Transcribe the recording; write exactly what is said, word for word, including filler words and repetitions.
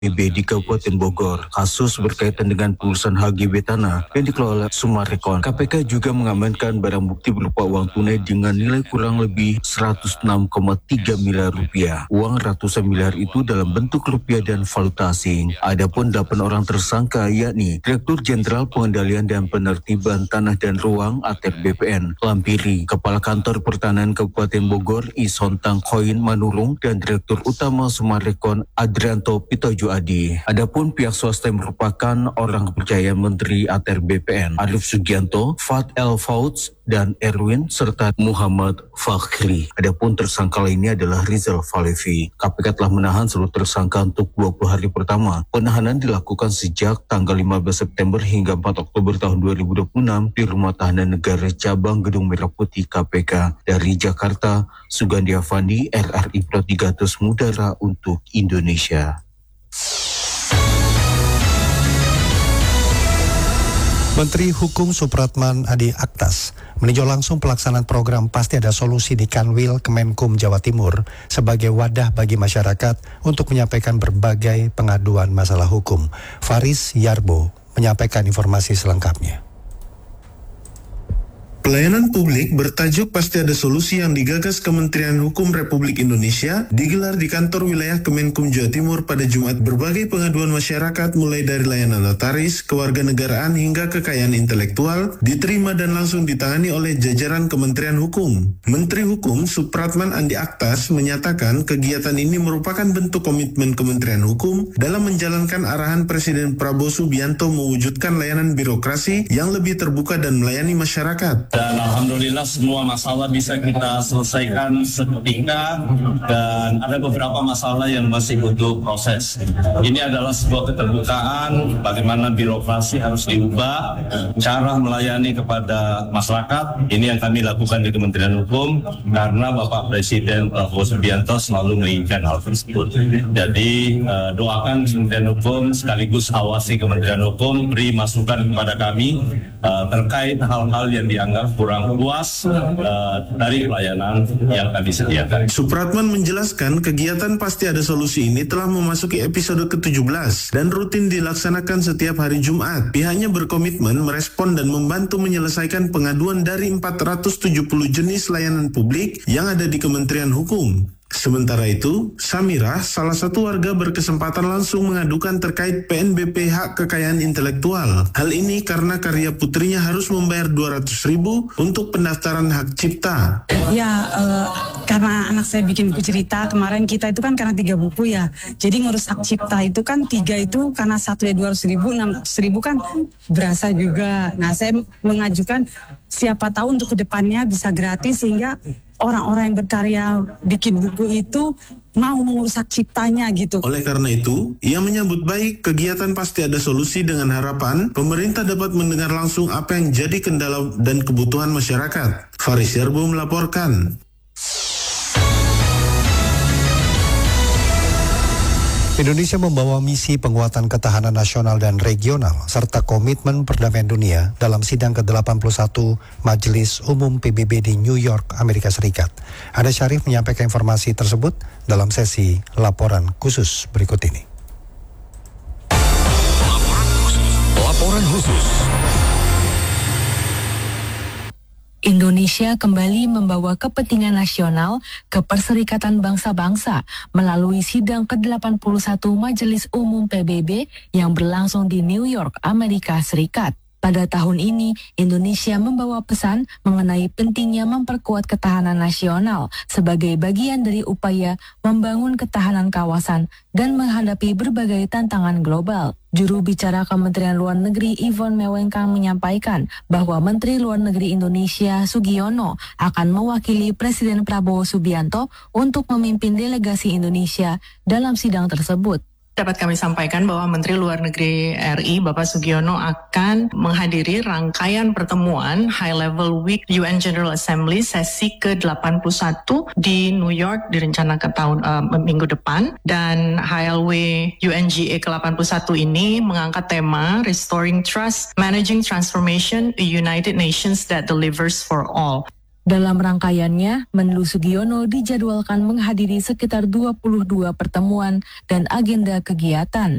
B B di Kabupaten Bogor. Kasus berkaitan dengan pengurusan H G B tanah yang dikelola Summarecon. K P K juga mengamankan barang bukti berupa uang tunai dengan nilai kurang lebih seratus enam koma tiga miliar rupiah. Uang ratusan miliar itu dalam bentuk rupiah dan valuta asing. Adapun delapan orang tersangka yakni Direktur Jenderal Pengendalian dan Penertiban Tanah dan Ruang atau B P N Lampiri, Kepala Kantor Pertanahan Kabupaten Bogor Isontang Koin Manurung, dan Direktur Utama Summarecon Adrianto Pitojo Adi. Adapun pihak swasta yang merupakan orang kepercayaan Menteri A T R B P N Arief Sugianto, Fad El Fauds, dan Erwin serta Muhammad Fakhri. Adapun tersangka lainnya adalah Rizal Falevi. K P K telah menahan seluruh tersangka untuk dua puluh hari pertama. Penahanan dilakukan sejak tanggal lima belas September hingga empat Oktober tahun dua ribu dua puluh enam di Rumah Tahanan Negara Cabang Gedung Merah Putih K P K. Dari Jakarta, Sugandi Avandi, R R I Pro tiga ratus Mudara untuk Indonesia. Menteri Hukum Supratman Andi Aktas meninjau langsung pelaksanaan program Pasti Ada Solusi di Kanwil Kemenkum Jawa Timur sebagai wadah bagi masyarakat untuk menyampaikan berbagai pengaduan masalah hukum. Faris Yarbo menyampaikan informasi selengkapnya. Pelayanan publik bertajuk Pasti Ada Solusi yang digagas Kementerian Hukum Republik Indonesia digelar di kantor wilayah Kemenkum Jawa Timur pada Jumat. Berbagai pengaduan masyarakat mulai dari layanan notaris, kewarganegaraan hingga kekayaan intelektual diterima dan langsung ditangani oleh jajaran Kementerian Hukum. Menteri Hukum Supratman Andi Aktas menyatakan kegiatan ini merupakan bentuk komitmen Kementerian Hukum dalam menjalankan arahan Presiden Prabowo Subianto mewujudkan layanan birokrasi yang lebih terbuka dan melayani masyarakat. Dan alhamdulillah semua masalah bisa kita selesaikan seketika, dan ada beberapa masalah yang masih butuh proses. Ini adalah sebuah keterbukaan bagaimana birokrasi harus diubah, cara melayani kepada masyarakat. Ini yang kami lakukan di Kementerian Hukum karena Bapak Presiden Prabowo Subianto selalu menginginkan hal tersebut. Jadi uh, doakan Kementerian Hukum sekaligus awasi Kementerian Hukum, beri masukan kepada kami uh, terkait hal-hal yang dianggap kurang puas uh, dari pelayanan yang kami sediakan. Supratman menjelaskan kegiatan Pasti Ada Solusi ini telah memasuki episode ke tujuh belas dan rutin dilaksanakan setiap hari Jumat. Pihaknya berkomitmen merespon dan membantu menyelesaikan pengaduan dari empat ratus tujuh puluh jenis layanan publik yang ada di Kementerian Hukum. Sementara itu, Samirah, salah satu warga berkesempatan langsung mengadukan terkait P N B P hak kekayaan intelektual. Hal ini karena karya putrinya harus membayar dua ratus ribu untuk pendaftaran hak cipta. Ya, uh, karena anak saya bikin buku cerita, kemarin kita itu kan karena tiga buku ya. Jadi ngurus hak cipta itu kan tiga itu karena satu ya dua ratus ribu, enam ratus ribu kan berasa juga. Nah, saya mengajukan siapa tahu untuk kedepannya bisa gratis sehingga orang-orang yang berkarya bikin buku itu mau mengurus hak ciptanya gitu. Oleh karena itu, ia menyambut baik kegiatan Pasti Ada Solusi dengan harapan pemerintah dapat mendengar langsung apa yang jadi kendala dan kebutuhan masyarakat. Faris Yarbo melaporkan. Indonesia membawa misi penguatan ketahanan nasional dan regional serta komitmen perdamaian dunia dalam sidang ke delapan puluh satu Majelis Umum P B B di New York, Amerika Serikat. Ada Syarif menyampaikan informasi tersebut dalam sesi laporan khusus berikut ini. Laporan khusus. Laporan khusus. Indonesia kembali membawa kepentingan nasional ke Perserikatan Bangsa-Bangsa melalui sidang ke delapan puluh satu Majelis Umum P B B yang berlangsung di New York, Amerika Serikat. Pada tahun ini, Indonesia membawa pesan mengenai pentingnya memperkuat ketahanan nasional sebagai bagian dari upaya membangun ketahanan kawasan dan menghadapi berbagai tantangan global. Juru bicara Kementerian Luar Negeri Yvonne Mewengkang menyampaikan bahwa Menteri Luar Negeri Indonesia Sugiono akan mewakili Presiden Prabowo Subianto untuk memimpin delegasi Indonesia dalam sidang tersebut. Dapat kami sampaikan bahwa Menteri Luar Negeri R I Bapak Sugiono akan menghadiri rangkaian pertemuan High Level Week U N General Assembly sesi ke delapan puluh satu di New York direncanakan tahun uh, minggu depan, dan H L W U N G A ke delapan puluh satu ini mengangkat tema Restoring Trust, Managing Transformation, a United Nations that Delivers for All. Dalam rangkaiannya, Menlu Sugiono dijadwalkan menghadiri sekitar dua puluh dua pertemuan dan agenda kegiatan.